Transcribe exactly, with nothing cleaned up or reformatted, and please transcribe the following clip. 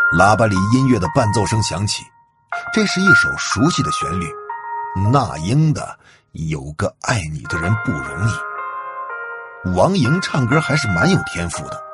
喇叭里音乐的伴奏声响起，这是一首熟悉的旋律，那英的《有个爱你的人不容易》。王莹唱歌还是蛮有天赋的，